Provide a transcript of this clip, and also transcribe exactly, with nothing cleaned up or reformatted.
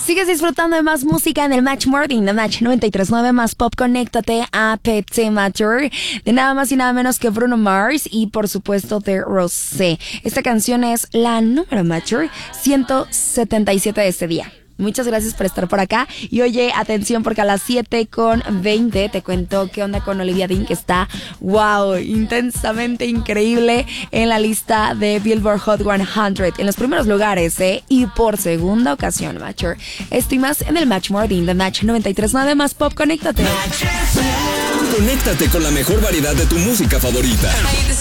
Sigues disfrutando de más música en el Match Morning, de Match noventa y tres punto nueve más pop. Conéctate a Petit Mature, de nada más y nada menos que Bruno Mars y por supuesto de Rosé. Esta canción es la número Mature ciento setenta y siete de este día. Muchas gracias por estar por acá. Y oye, atención, porque a las siete con veinte te cuento qué onda con Olivia Dean, que está, wow, intensamente increíble en la lista de Billboard Hot cien. En los primeros lugares, ¿eh? Y por segunda ocasión, Mature. Esto y más en el Match Morning de Match noventa y tres punto nueve más pop. Conéctate. Conéctate con la mejor variedad de tu música favorita.